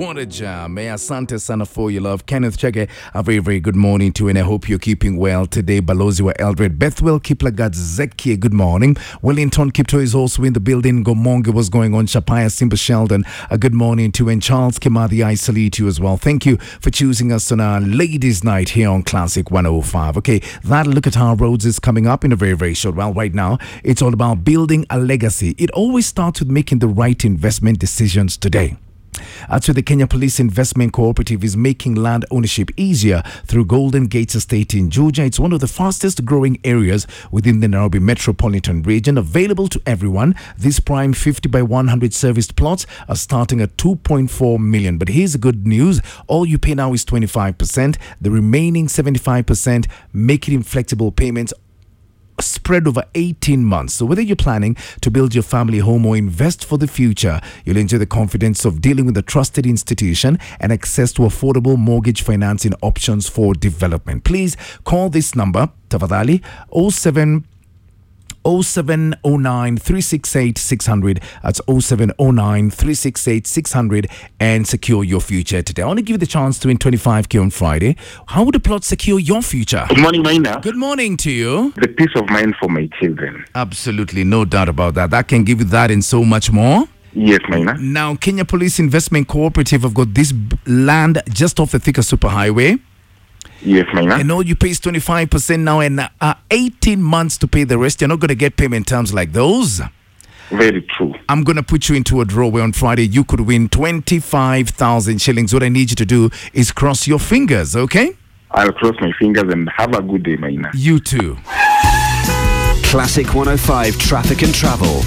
What a jam. Asante sana for your love. Kenneth Chege, a very, very good morning to you, and I hope you're keeping well today. Baloziwa Eldred, Bethwell Kiplagat Zeki, good morning. Wellington Kipto is also in the building. Gomonge was going on. Shapaya Simba Sheldon, a good morning to you. And Charles Kimadi, I salute you as well. Thank you for choosing us on our ladies' night here on Classic 105. Okay, that look at our roads is coming up in a very, very short while. Right now, it's all about building a legacy. It always starts with making the right investment decisions today. So the Kenya Police Investment Cooperative is making land ownership easier through Golden Gates Estate in Juja. It's one of the fastest growing areas within the Nairobi metropolitan region, available to everyone. These prime 50 by 100 serviced plots are starting at 2.4 million. But here's the good news. All you pay now is 25%. The remaining 75%, make it in flexible payments spread over 18 months. So whether you're planning to build your family home or invest for the future, you'll enjoy the confidence of dealing with a trusted institution and access to affordable mortgage financing options for development. Please call this number, Tafadhali, 0709 368 600. That's 0709 368 600 and secure your future today. I want to give you the chance to win 25k on Friday. How would a plot secure your future? Good morning, Maina. Good morning to you. The peace of mind for my children. Absolutely, no doubt about that. That can give you that and so much more. Yes, Maina. Now, Kenya Police Investment Cooperative have got this land just off the Thika Superhighway. Yes, Maina. And all you pay is 25% now and 18 months to pay the rest. You're not going to get payment terms like those. Very true. I'm going to put you into a draw where on Friday you could win 25,000 shillings. What I need you to do is cross your fingers, okay? I'll cross my fingers and have a good day, Maina. You too. Classic 105 Traffic and Travel.